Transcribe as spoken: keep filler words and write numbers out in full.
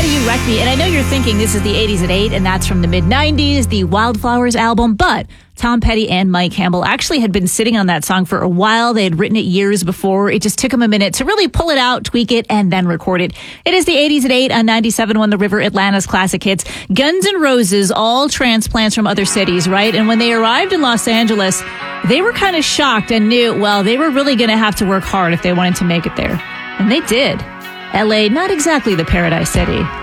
Do You Wreck Me? And I know you're thinking this is the eighties at eight, and that's from the mid nineties, the Wildflowers album, but Tom Petty and Mike Campbell actually had been sitting on that song for a while. They had written it years before. It just took them a minute to really pull it out, tweak it, and then record it. It is the eighties at eight on ninety-seven point one The River, Atlanta's classic hits. Guns N' Roses, all transplants from other cities, right? And when they arrived in Los Angeles, they were kind of shocked and knew, well, they were really going to have to work hard if they wanted to make it there. And they did. L A, not exactly the Paradise City.